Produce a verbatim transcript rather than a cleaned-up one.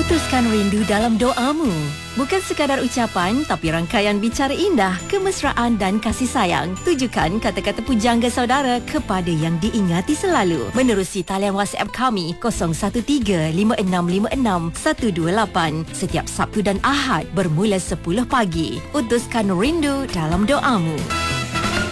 Utuskan rindu dalam doamu. Bukan sekadar ucapan, tapi rangkaian bicara indah, kemesraan dan kasih sayang. Tujukan kata-kata pujangga saudara kepada yang diingati selalu. Menerusi talian WhatsApp kami kosong satu tiga lima enam lima enam satu dua lapan setiap Sabtu dan Ahad bermula sepuluh pagi. Utuskan rindu dalam doamu.